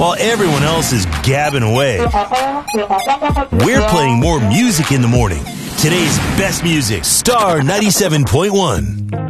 while everyone else is gabbing away. We're playing more music in the morning. Today's best music, Star 97.1.